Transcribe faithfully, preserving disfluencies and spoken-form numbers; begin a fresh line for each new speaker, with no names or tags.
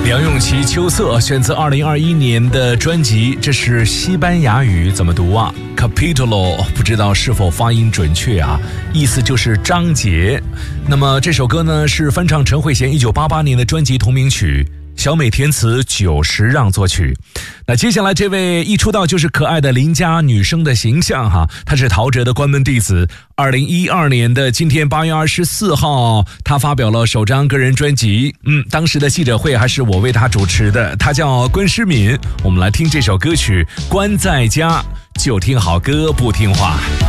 梁咏琪《秋色》选自二零二一年的专辑，这是西班牙语，怎么读啊 ？Capítulo， 不知道是否发音准确啊？意思就是章节。那么这首歌呢，是翻唱陈慧娴一九八八年的专辑同名曲。小美填词，久石让作曲。那接下来这位一出道就是可爱的邻家女生的形象哈，她是陶喆的关门弟子。二零一二年的今天八月二十四号，她发表了首张个人专辑。嗯，当时的记者会还是我为她主持的。她叫关诗敏。我们来听这首歌曲《关在家》，就听好歌不听话。